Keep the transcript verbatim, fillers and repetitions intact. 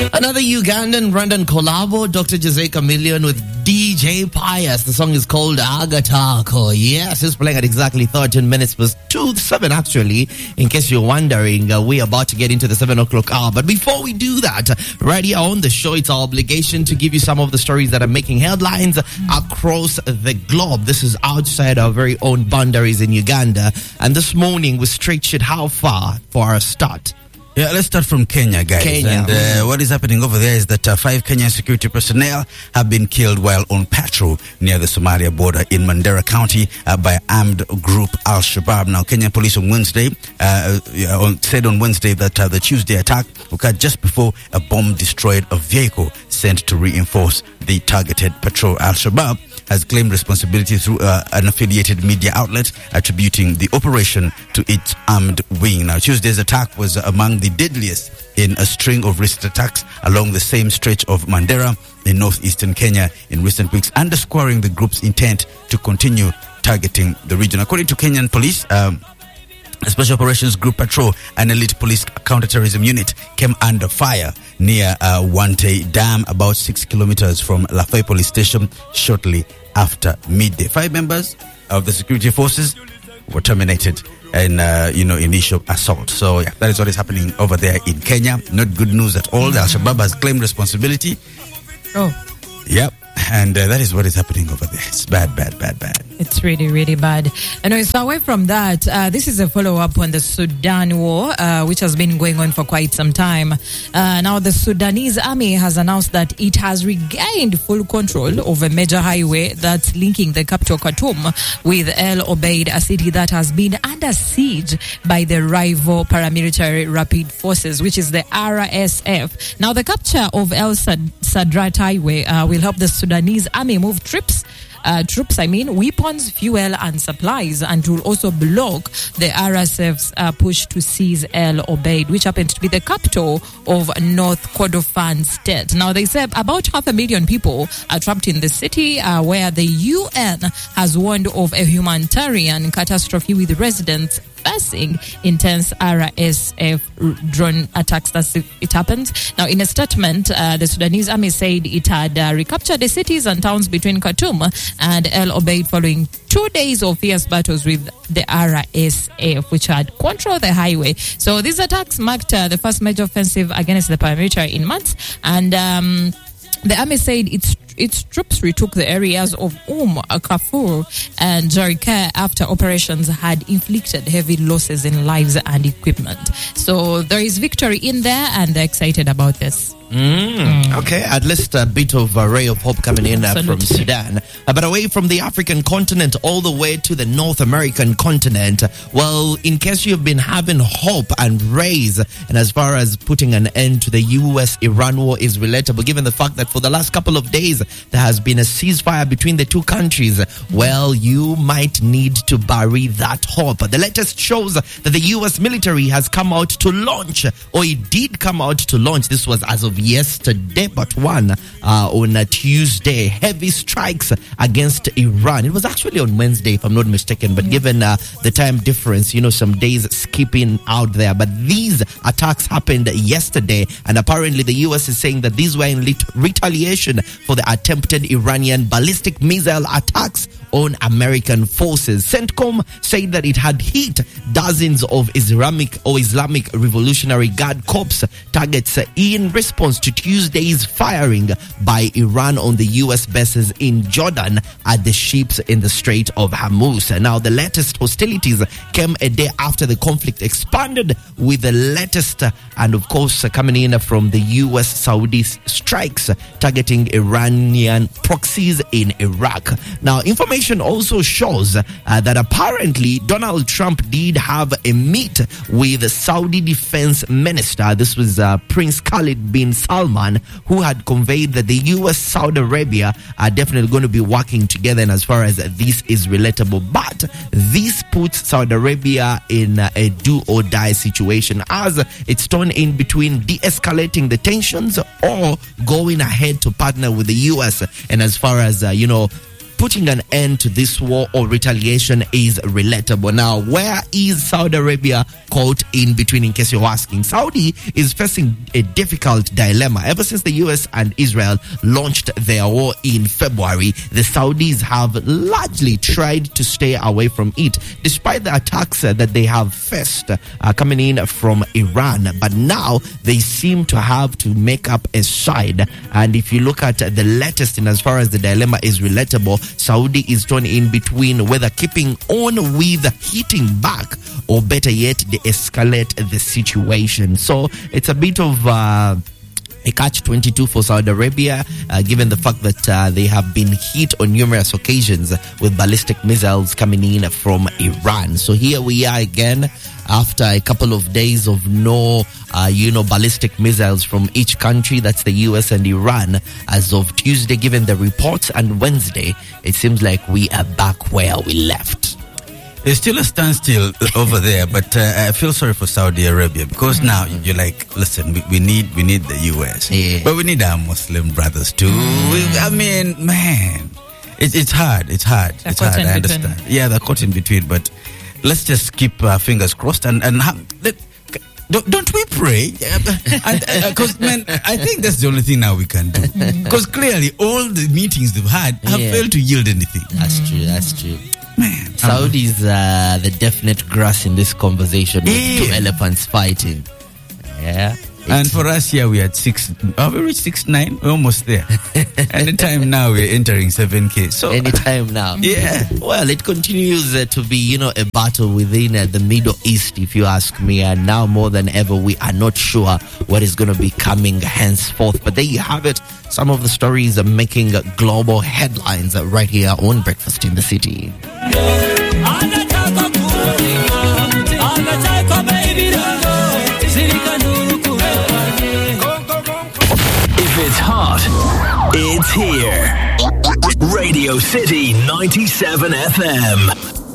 Another Ugandan Rwandan collabo, Doctor Jose Chameleon with D J Pius. The song is called Agatako. Yes, it's playing at exactly thirteen minutes past two, seven actually. In case you're wondering, uh, we're about to get into the seven o'clock hour. But before we do that, right here on the show, it's our obligation to give you some of the stories that are making headlines across the globe. This is outside our very own boundaries in Uganda. And this morning, we stretched it how far for our start? Yeah, let's start from Kenya, guys. Kenya. And uh, what is happening over there is that uh, five Kenyan security personnel have been killed while on patrol near the Somalia border in Mandera County uh, by armed group Al-Shabaab. Now, Kenyan police on Wednesday uh, uh, said on Wednesday that uh, the Tuesday attack occurred just before a bomb destroyed a vehicle sent to reinforce the targeted patrol. Al-Shabaab has claimed responsibility through uh, an affiliated media outlet, attributing the operation to its armed wing. Now, Tuesday's attack was among the deadliest in a string of recent attacks along the same stretch of Mandera in northeastern Kenya in recent weeks, underscoring the group's intent to continue targeting the region. According to Kenyan police, um, a Special Operations Group Patrol and Elite Police Counterterrorism Unit came under fire near uh, Wante Dam, about six kilometers from Lafay Police Station, shortly after midday. Five members of the security forces were terminated in, uh, you know, initial assault. So, yeah, that is what is happening over there in Kenya. Not good news at all. The Al-Shabaab has claimed responsibility. Oh. Yep. And uh, that is what is happening over there. It's bad, bad, bad, bad. It's really, really bad. Anyway, so away from that, uh, this is a follow-up on the Sudan war, uh, which has been going on for quite some time. Uh, now, the Sudanese army has announced that it has regained full control of a major highway that's linking the capital Khartoum with El Obeid, a city that has been under siege by the rival paramilitary rapid forces, which is the R S F. Now, the capture of El Sadrat highway uh, will help the Sudanese army move troops Uh, troops, I mean, weapons, fuel, and supplies, and will also block the R S F's uh, push to seize El Obeid, which happens to be the capital of North Kordofan state. Now, they say about half a million people are trapped in the city, uh, where the U N has warned of a humanitarian catastrophe with residents facing intense R S F drone attacks. That's if it happens. Now, in a statement, uh, the Sudanese army said it had uh, recaptured the cities and towns between Khartoum and El Obeid following two days of fierce battles with the R S F, which had controlled the highway. So these attacks marked uh, the first major offensive against the paramilitary in months, and um, the army said its its troops retook the areas of Umm, Kafur, and Jarika after operations had inflicted heavy losses in lives and equipment. So there is victory in there, and they're excited about this. Mm, mm. Okay, at least a bit of a ray of hope coming in uh, from Sudan. Uh, but away from the African continent all the way to the North American continent, well, in case you've been having hope and rays, and as far as putting an end to the U S Iran war is relatable, given the fact that for the last couple of days there has been a ceasefire between the two countries, well, you might need to bury that hope. The latest shows that the U S military has come out to launch, or it did come out to launch, this was as of yesterday, but one uh, on a Tuesday, heavy strikes against Iran. It was actually on Wednesday, if I'm not mistaken, but yeah. given uh, the time difference, you know, some days skipping out there. But these attacks happened yesterday, and apparently the U S is saying that these were in lit- retaliation for the attempted Iranian ballistic missile attacks on American forces. CENTCOM said that it had hit dozens of Islamic or Islamic Revolutionary Guard Corps targets in response to Tuesday's firing by Iran on the U S bases in Jordan at the ships in the Strait of Hormuz. Now, the latest hostilities came a day after the conflict expanded, with the latest, and of course, coming in from the U S Saudi strikes targeting Iranian proxies in Iraq. Now, information also shows uh, that apparently Donald Trump did have a meet with the Saudi Defense Minister. This was uh, Prince Khalid bin Salman, who had conveyed that the U S Saudi Arabia are definitely going to be working together, and as far as this is relatable. But this puts Saudi Arabia in uh, a do-or-die situation, as it's torn in between de-escalating the tensions or going ahead to partner with the U S. And as far as, uh, you know, putting an end to this war or retaliation is relatable. Now, where is Saudi Arabia caught in between, in case you're asking? Saudi is facing a difficult dilemma. Ever since the U S and Israel launched their war in February, the Saudis have largely tried to stay away from it, despite the attacks uh, that they have faced uh, coming in from Iran. But now they seem to have to make up a side. And if you look at the latest in as far as the dilemma is relatable, Saudi is torn in between whether keeping on with hitting back or better yet, they escalate the situation. So it's a bit of uh, a catch twenty-two for Saudi Arabia, uh, given the fact that uh, they have been hit on numerous occasions with ballistic missiles coming in from Iran. So here we are again after a couple of days of no, uh, you know, ballistic missiles from each country. That's the U S and Iran. As of Tuesday, given the reports, and Wednesday, it seems like we are back where we left. There's still a standstill over there, but uh, I feel sorry for Saudi Arabia because mm-hmm. now you're like, listen, we, we need we need the U S, yeah. but we need our Muslim brothers too. Mm. I mean, man, it, it's hard. It's hard. They're it's hard. I understand. Between. Yeah, they're caught in between, but let's just keep our fingers crossed and and ha- let, don't, don't we pray? Because uh, man, I think that's the only thing now we can do. Because clearly, all the meetings they've had have yeah. failed to yield anything. That's true. That's true. Man, Saudi is uh, the definite grass in this conversation with yeah. two elephants fighting. Yeah. And for us here, we had six. Have we reached six nine? We're almost there. Anytime now, we're entering seven K. So anytime now. Yeah. Well, it continues uh, to be, you know, a battle within uh, the Middle East, if you ask me. And now more than ever, we are not sure what is going to be coming henceforth. But there you have it. Some of the stories are making uh, global headlines uh, right here on Breakfast in the City. If it's hot, it's here. Radio City ninety-seven F M.